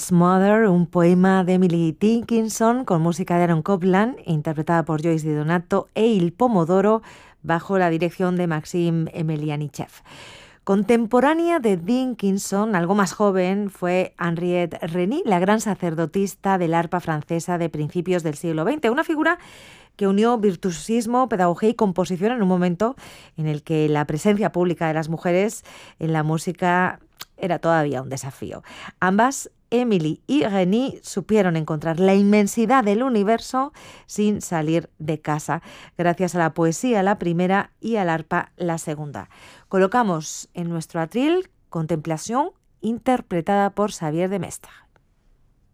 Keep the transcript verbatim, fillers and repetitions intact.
Mother's Mother, un poema de Emily Dickinson con música de Aaron Copland, interpretada por Joyce Di Donato e Il Pomodoro, bajo la dirección de Maxim Emelianichev. Contemporánea de Dickinson, algo más joven, fue Henriette Reny, la gran sacerdotista del arpa francesa de principios del siglo veinte, una figura que unió virtuosismo, pedagogía y composición en un momento en el que la presencia pública de las mujeres en la música era todavía un desafío. Ambas, Emily y Reny, supieron encontrar la inmensidad del universo sin salir de casa, gracias a la poesía la primera y al arpa la segunda. Colocamos en nuestro atril Contemplación, interpretada por Xavier de Mestre.